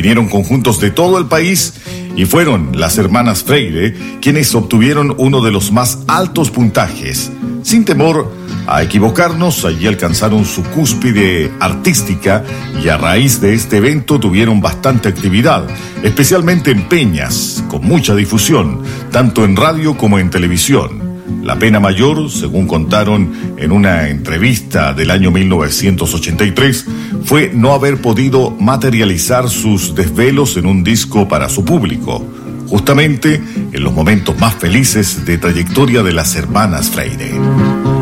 Vinieron conjuntos de todo el país y fueron las hermanas Freire quienes obtuvieron uno de los más altos puntajes. Sin temor a equivocarnos, allí alcanzaron su cúspide artística y a raíz de este evento tuvieron bastante actividad, especialmente en peñas, con mucha difusión, tanto en radio como en televisión. La pena mayor, según contaron en una entrevista del año 1983, fue no haber podido materializar sus desvelos en un disco para su público, justamente en los momentos más felices de trayectoria de las hermanas Freire.